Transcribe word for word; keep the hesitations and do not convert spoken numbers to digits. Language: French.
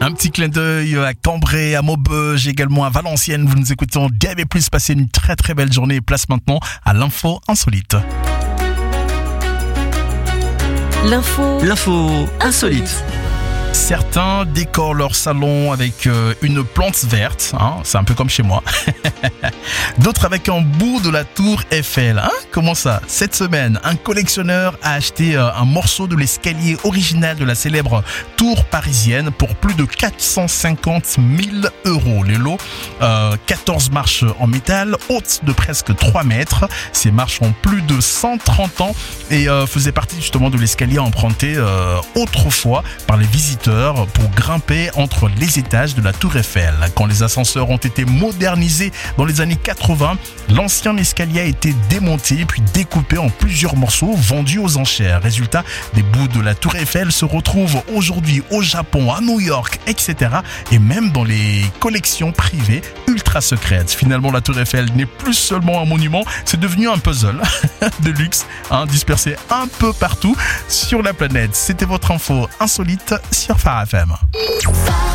Un petit clin d'œil à Cambrai, à Maubeuge, également à Valenciennes. Vous nous écoutez en D A B plus, passez une très très belle journée et place maintenant à l'info insolite. L'info. L'info insolite. Certains décorent leur salon avec euh, une plante verte, hein, c'est un peu comme chez moi. D'autres avec un bout de la tour Eiffel. Hein, comment ça ? Cette semaine, un collectionneur a acheté euh, un morceau de l'escalier original de la célèbre tour parisienne pour plus de quatre cent cinquante mille euros. Les lots, euh, quatorze marches en métal, hautes de presque trois mètres. Ces marches ont plus de cent trente ans et euh, faisaient partie justement de l'escalier emprunté euh, autrefois par les visiteurs pour grimper entre les étages de la tour Eiffel. Quand les ascenseurs ont été modernisés dans les années quatre-vingts, l'ancien escalier a été démonté puis découpé en plusieurs morceaux vendus aux enchères. Résultat, des bouts de la tour Eiffel se retrouvent aujourd'hui au Japon, à New York, et cetera. Et même dans les collections privées ultra secrètes. Finalement, la tour Eiffel n'est plus seulement un monument, c'est devenu un puzzle de luxe, hein, dispersé un peu partout sur la planète. C'était votre info insolite sur Phare F M.